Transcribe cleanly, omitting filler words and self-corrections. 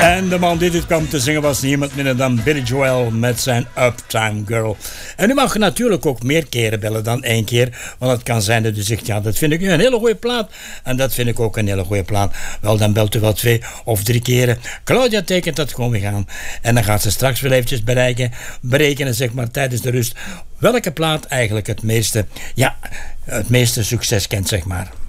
En de man die dit kwam te zingen was niemand minder dan Billy Joel met zijn Uptime Girl. En u mag natuurlijk ook meer keren bellen dan 1 keer. Want het kan zijn dat u zegt, ja, dat vind ik een hele goede plaat. En dat vind ik ook een hele goede plaat. Wel, dan belt u wel 2 of 3 keren. Claudia tekent dat gewoon weer aan. En dan gaat ze straks wel eventjes berekenen, zeg maar, tijdens de rust, welke plaat eigenlijk het meeste succes kent, zeg maar.